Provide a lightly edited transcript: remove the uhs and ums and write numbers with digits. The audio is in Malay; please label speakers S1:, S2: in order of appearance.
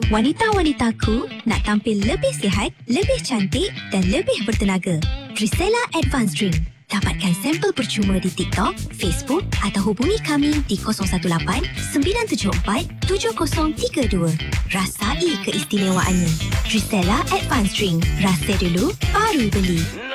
S1: Wanita-wanitaku nak tampil lebih sihat, lebih cantik dan lebih bertenaga. Drisela Advanced Drink. Dapatkan sampel percuma di TikTok, Facebook atau hubungi kami di 018-974-7032. Rasai keistimewaannya. Drisela Advanced Drink. Rasa dulu, baru beli.